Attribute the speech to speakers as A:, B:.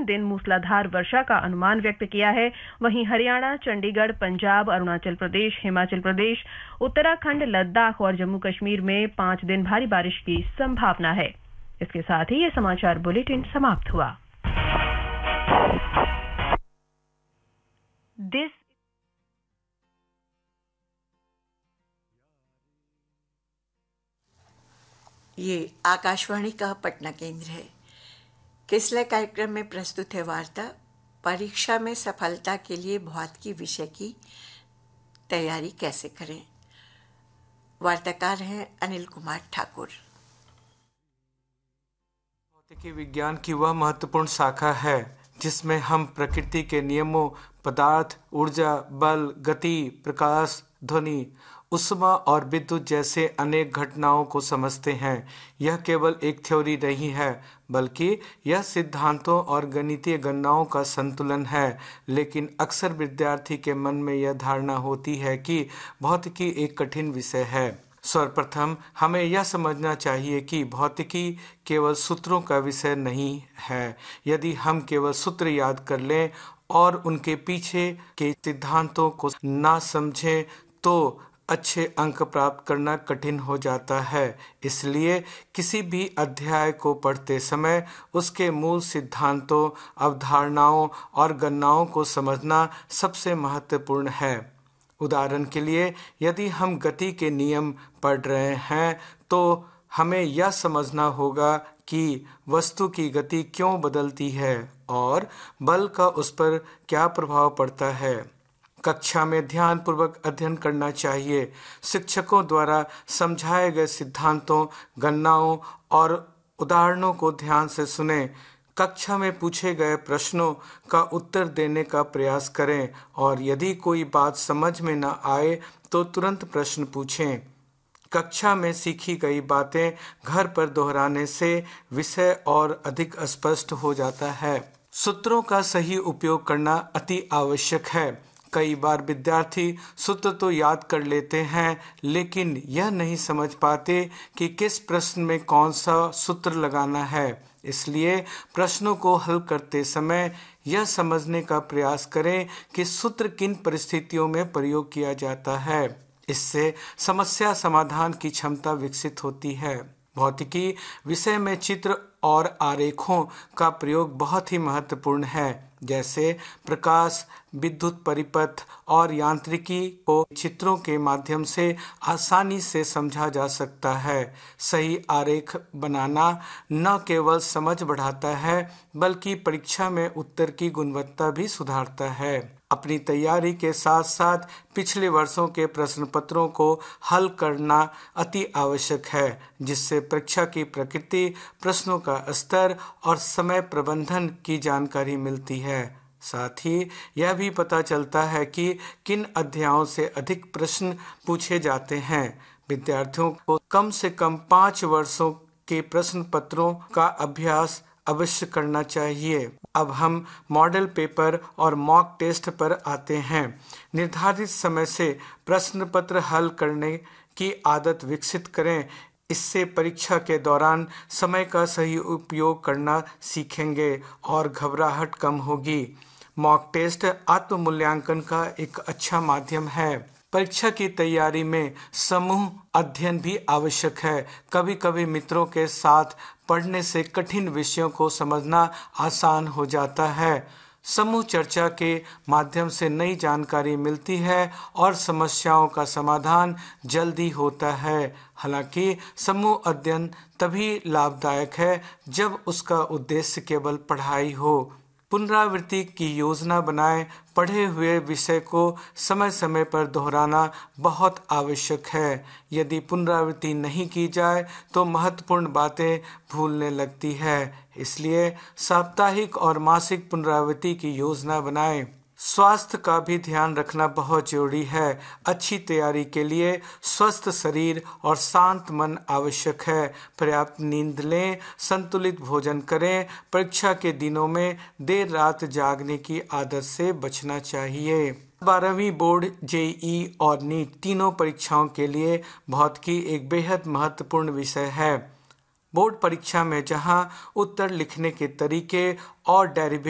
A: 3 दिन मूसलाधार वर्षा का अनुमान व्यक्त किया है। वहीं हरियाणा, चंडीगढ़, पंजाब, अरुणाचल प्रदेश, हिमाचल प्रदेश, उत्तराखंड, लद्दाख और जम्मू कश्मीर में 5 दिन भारी बारिश की संभावना है। इसके साथ ही ये समाचार बुलेटिन समाप्त हुआ।
B: ये आकाशवाणी का पटना केंद्र है। किसले कार्यक्रम में प्रस्तुत है वार्ता परीक्षा में सफलता के लिए भौतिकी विषय की तैयारी कैसे करें। वार्ताकार हैं अनिल कुमार ठाकुर।
C: भौतिकी विज्ञान की वह महत्वपूर्ण शाखा है जिसमें हम प्रकृति के नियमों, पदार्थ, ऊर्जा, बल, गति, प्रकाश, ध्वनि, उष्मा और विद्युत जैसे अनेक घटनाओं को समझते हैं। यह केवल एक थ्योरी नहीं है, बल्कि यह सिद्धांतों और गणितीय गणनाओं का संतुलन है। लेकिन अक्सर विद्यार्थी के मन में यह धारणा होती है कि भौतिकी एक कठिन विषय है। सर्वप्रथम हमें यह समझना चाहिए कि भौतिकी केवल सूत्रों का विषय नहीं है। यदि हम केवल सूत्र याद कर लें और उनके पीछे के सिद्धांतों को ना समझें तो अच्छे अंक प्राप्त करना कठिन हो जाता है। इसलिए किसी भी अध्याय को पढ़ते समय उसके मूल सिद्धांतों, अवधारणाओं और गणनाओं को समझना सबसे महत्वपूर्ण है। उदाहरण के लिए, यदि हम गति के नियम पढ़ रहे हैं तो हमें यह समझना होगा कि वस्तु की गति क्यों बदलती है और बल का उस पर क्या प्रभाव पड़ता है। कक्षा में ध्यानपूर्वक अध्ययन करना चाहिए। शिक्षकों द्वारा समझाए गए सिद्धांतों, गणनाओं और उदाहरणों को ध्यान से सुनें। कक्षा में पूछे गए प्रश्नों का उत्तर देने का प्रयास करें और यदि कोई बात समझ में न आए तो तुरंत प्रश्न पूछें। कक्षा में सीखी गई बातें घर पर दोहराने से विषय और अधिक स्पष्ट हो जाता है। सूत्रों का सही उपयोग करना अति आवश्यक है। कई बार विद्यार्थी सूत्र तो याद कर लेते हैं, लेकिन यह नहीं समझ पाते कि किस प्रश्न में कौन सा सूत्र लगाना है। इसलिए प्रश्नों को हल करते समय यह समझने का प्रयास करें कि सूत्र किन परिस्थितियों में प्रयोग किया जाता है। इससे समस्या समाधान की क्षमता विकसित होती है। भौतिकी विषय में चित्र और आरेखों का प्रयोग बहुत ही महत्वपूर्ण है। जैसे प्रकाश, विद्युत परिपथ और यांत्रिकी को चित्रों के माध्यम से आसानी से समझा जा सकता है। सही आरेख बनाना न केवल समझ बढ़ाता है, बल्कि परीक्षा में उत्तर की गुणवत्ता भी सुधारता है। अपनी तैयारी के साथ साथ पिछले वर्षों के प्रश्न पत्रों को हल करना अति आवश्यक है, जिससे परीक्षा की प्रकृति, प्रश्नों का स्तर और समय प्रबंधन की जानकारी मिलती है। साथ ही यह भी पता चलता है कि किन अध्यायों से अधिक प्रश्न पूछे जाते हैं। विद्यार्थियों को कम से कम 5 वर्षों के प्रश्न पत्रों का अभ्यास अवश्य करना चाहिए। अब हम मॉडल पेपर और मॉक टेस्ट पर आते हैं। निर्धारित समय से प्रश्न पत्र हल करने की आदत विकसित करें। इससे परीक्षा के दौरान समय का सही उपयोग करना सीखेंगे और घबराहट कम होगी। मॉक टेस्ट आत्म मूल्यांकन का एक अच्छा माध्यम है। परीक्षा की तैयारी में समूह अध्ययन भी आवश्यक है। कभी कभी मित्रों के साथ पढ़ने से कठिन विषयों को समझना आसान हो जाता है। समूह चर्चा के माध्यम से नई जानकारी मिलती है और समस्याओं का समाधान जल्दी होता है। हालांकि समूह अध्ययन तभी लाभदायक है जब उसका उद्देश्य केवल पढ़ाई हो। पुनरावृत्ति की योजना बनाएं। पढ़े हुए विषय को समय समय पर दोहराना बहुत आवश्यक है। यदि पुनरावृत्ति नहीं की जाए तो महत्वपूर्ण बातें भूलने लगती है। इसलिए साप्ताहिक और मासिक पुनरावृत्ति की योजना बनाएं। स्वास्थ्य का भी ध्यान रखना बहुत जरूरी है। अच्छी तैयारी के लिए स्वस्थ शरीर और शांत मन आवश्यक है। पर्याप्त नींद लें, संतुलित भोजन करें। परीक्षा के दिनों में देर रात जागने की आदत से बचना चाहिए। 12वीं बोर्ड, जेईई और नीट तीनों परीक्षाओं के लिए भौतिकी एक बेहद महत्वपूर्ण विषय है। बोर्ड परीक्षा में जहां उत्तर लिखने के तरीके और डेरिवेशन